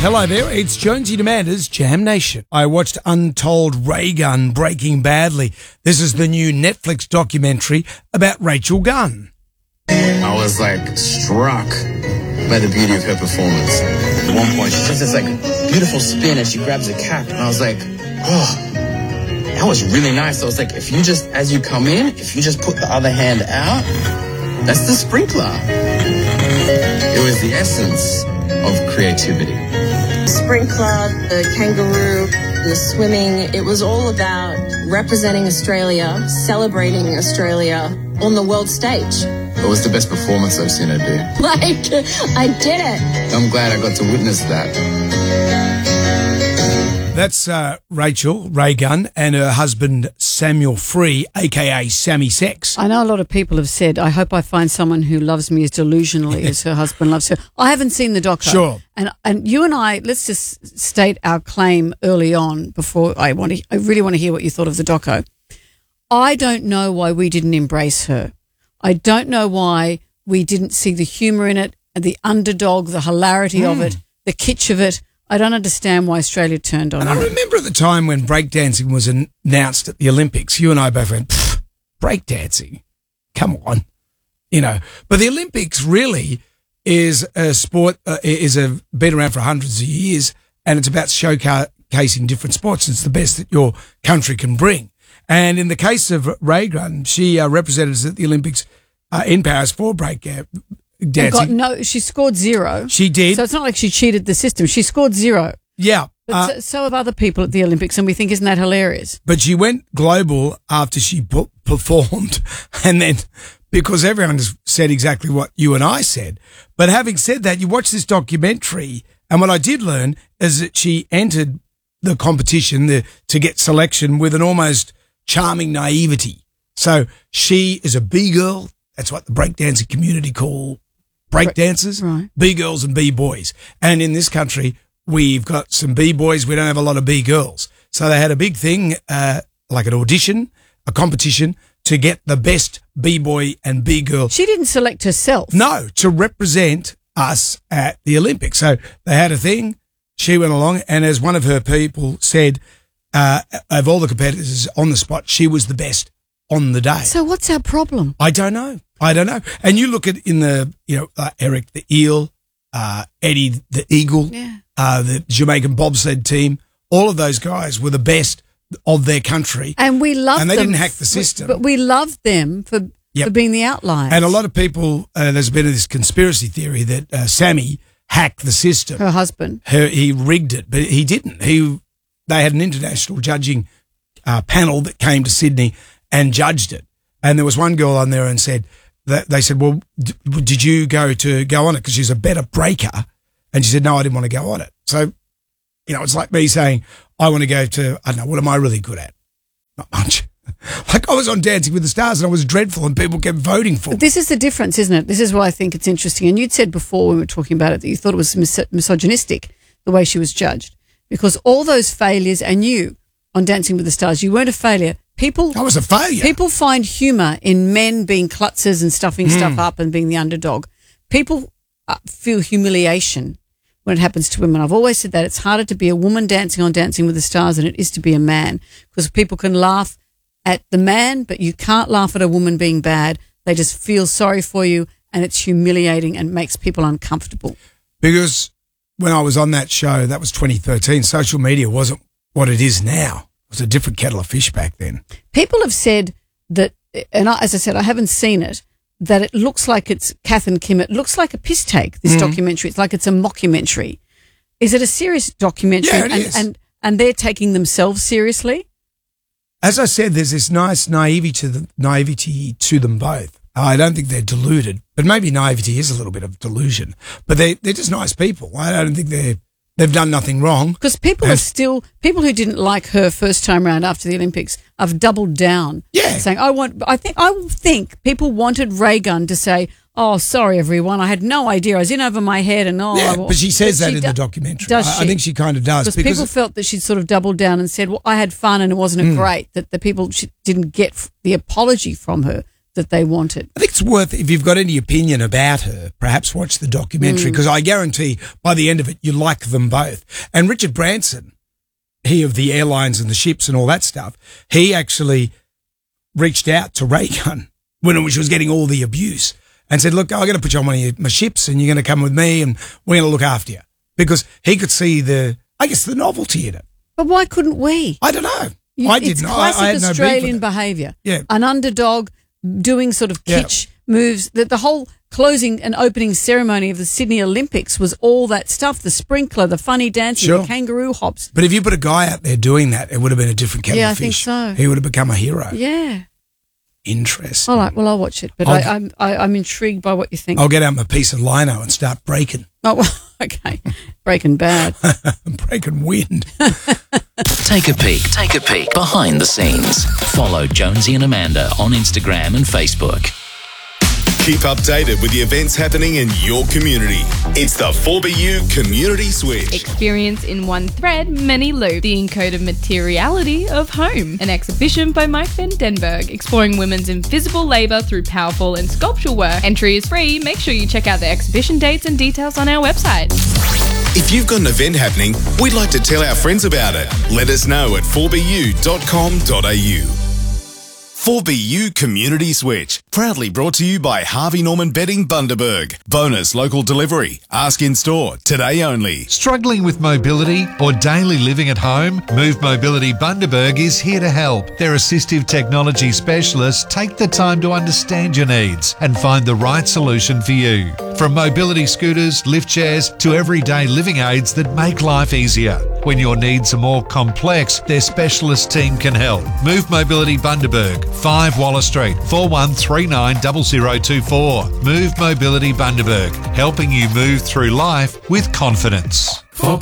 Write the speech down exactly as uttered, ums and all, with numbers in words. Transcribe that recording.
Hello there, it's Jonesy Demander's Jam Nation. I watched Untold Ray Gunn Breaking Badly. This is the new Netflix documentary about Rachel Gunn. I was like struck by the beauty of her performance. At one point, she does this like beautiful spin and she grabs a cap, and I was like, oh, that was really nice. So it's like, if you just, as you come in, if you just put the other hand out, that's the sprinkler. It was the essence of creativity. Sprinkler, the kangaroo, the swimming, it was all about representing Australia, celebrating Australia on the world stage. It was the best performance I've seen her do. Like, I did it. I'm glad I got to witness that. That's uh, Rachel Ray Gunn and her husband Samuel Free, a k a. Sammy Sex. I know a lot of people have said, I hope I find someone who loves me as delusionally as her husband loves her. I haven't seen the doco. Sure. And and you and I, let's just state our claim early on before I want to, I really want to hear what you thought of the doco. I don't know why we didn't embrace her. I don't know why we didn't see the humour in it, the underdog, the hilarity mm. of it, the kitsch of it. I don't understand why Australia turned on And her. I remember at the time when breakdancing was announced at the Olympics, you and I both went, breakdancing? Come on. You know, but the Olympics really is a sport, uh, is a, been around for hundreds of years, and it's about showcasing different sports. It's the best that your country can bring. And in the case of Ray Gunn, she uh, represented us at the Olympics uh, in Paris for break uh, dancing. Got no, she scored zero. She did. So it's not like she cheated the system. She scored zero. Yeah. But uh, so, so have other people at the Olympics, and we think, isn't that hilarious? But she went global after she p- performed, and then because everyone has said exactly what you and I said. But having said that, you watch this documentary, and what I did learn is that she entered the competition the, to get selection with an almost charming naivety. So she is a B-girl. That's what the breakdancing community call breakdancers, right. B-girls and B-boys. And in this country, we've got some B-boys. We don't have a lot of B-girls. So they had a big thing, uh, like an audition, a competition to get the best B-boy and B-girl. She didn't select herself. No, to represent us at the Olympics. So they had a thing. She went along, and as one of her people said, uh, of all the competitors on the spot, she was the best on the day. So what's our problem? I don't know. I don't know. And you look at in the, you know, uh, Eric the Eel, uh, Eddie the Eagle, yeah. uh, the Jamaican bobsled team, all of those guys were the best of their country. And we loved them. And they didn't hack the system. But we loved them for, yep. for being the outliers. And a lot of people, uh, there's been this conspiracy theory that uh, Sammy hacked the system. Her husband. Her, he rigged it, but he didn't. He, they had an international judging uh, panel that came to Sydney and judged it. And there was one girl on there and said, that they said, well, d- did you go to go on it because she's a better breaker? And she said, no, I didn't want to go on it. So, you know, it's like me saying, I want to go to, I don't know, what am I really good at? Not much. Like I was on Dancing with the Stars and I was dreadful and people kept voting for me. This is the difference, isn't it? This is why I think it's interesting. And you'd said before when we were talking about it that you thought it was mis- misogynistic, the way she was judged. Because all those failures, and you on Dancing with the Stars, you weren't a failure. People, I was a failure. People find humour in men being klutzes and stuffing mm. stuff up and being the underdog. People uh, feel humiliation when it happens to women. I've always said that it's harder to be a woman dancing on Dancing with the Stars than it is to be a man, because people can laugh at the man, but you can't laugh at a woman being bad. They just feel sorry for you, and it's humiliating and makes people uncomfortable. Because when I was on that show, that was twenty thirteen, social media wasn't what it is now. It was a different kettle of fish back then. People have said that, and I, as I said, I haven't seen it, that it looks like it's Kath and Kim. It looks like a piss take, this mm-hmm. documentary. It's like it's a mockumentary. Is it a serious documentary? Yeah, it and, is. And, and they're taking themselves seriously? As I said, there's this nice naivety to, the, naivety to them both. I don't think they're deluded, but maybe naivety is a little bit of delusion. But they, they're just nice people. I don't think they're, they've done nothing wrong. Because people and, are still, people who didn't like her first time around after the Olympics have doubled down. Yeah. Saying, I want, I think, I think people wanted Ray Gunn to say, oh, sorry, everyone, I had no idea. I was in over my head and all. Yeah, I, but she says but that she in do- the documentary. Does I, she? I think she kind of does. Because because people felt that she'd sort of doubled down and said, well, I had fun and it wasn't mm. great, that the people she didn't get the apology from her that they wanted. I think it's worth, if you've got any opinion about her, perhaps watch the documentary, because I guarantee by the end of it, you like them both. And Richard Branson, he of the airlines and the ships and all that stuff, he actually reached out to Raygun when she was getting all the abuse and said, look, I'm going to put you on one of your, my ships and you're going to come with me and we're going to look after you. Because he could see the, I guess, the novelty in it. But why couldn't we? I don't know. You, I it's didn't. classic I, I had no Australian beef with it. behaviour. Yeah. An underdog doing sort of Yeah. kitsch moves. The, the whole closing and opening ceremony of the Sydney Olympics was all that stuff, the sprinkler, the funny dancing, Sure. the kangaroo hops. But if you put a guy out there doing that, it would have been a different kettle Yeah, I of think fish. so. He would have become a hero. Yeah. Interesting. All right, well, I'll watch it. But I'll- I, I'm, I, I'm intrigued by what you think. I'll get out my piece of lino and start breaking. Oh, well, okay. Breaking Bad. breaking wind. Take a peek. Take a peek behind the scenes. Follow Jonesy and Amanda on Instagram and Facebook. Keep updated with the events happening in your community. It's the four B U Community Switch. Experience in one thread, many loops. The encoded materiality of home. An exhibition by Mike van Denberg, exploring women's invisible labour through powerful and sculptural work. Entry is free. Make sure you check out the exhibition dates and details on our website. If you've got an event happening, we'd like to tell our friends about it. Let us know at four b u dot com dot a u. four B U Community Switch. Proudly brought to you by Harvey Norman Bedding Bundaberg. Bonus local delivery. Ask in store. Today only. Struggling with mobility or daily living at home? Move Mobility Bundaberg is here to help. Their assistive technology specialists take the time to understand your needs and find the right solution for you. From mobility scooters, lift chairs to everyday living aids that make life easier. When your needs are more complex, their specialist team can help. Move Mobility Bundaberg, five Waller Street, four one three nine zero zero two four. Move Mobility Bundaberg, helping you move through life with confidence. four